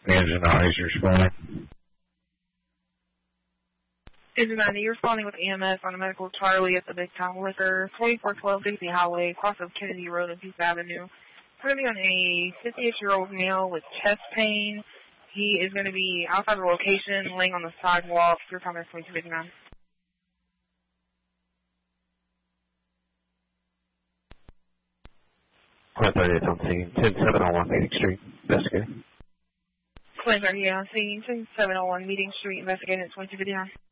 Engine 9 is responding. Engine 9, you're responding with EMS on a medical Charlie at the Big Town Liquor, 2412 Dixie Highway, cross of Kennedy Road and Peace Avenue. We're going to be on a 58-year-old male with chest pain. He is going to be outside the location, laying on the sidewalk. Your comment is 2259. Quite 38 on scene, 10701 Meeting Street, investigating. Claims are here on scene, 10701 Meeting Street, investigating at 2259.